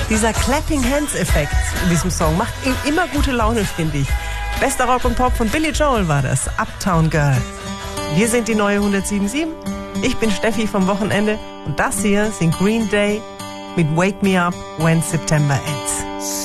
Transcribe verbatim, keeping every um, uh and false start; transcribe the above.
Dieser Clapping Hands Effekt in diesem Song macht ihm immer gute Laune, finde ich. Bester Rock und Pop von Billy Joel war das, Uptown Girl. Wir sind die neue hundertsieben Komma sieben. Ich bin Steffi vom Wochenende und das hier sind Green Day mit Wake Me Up When September Ends.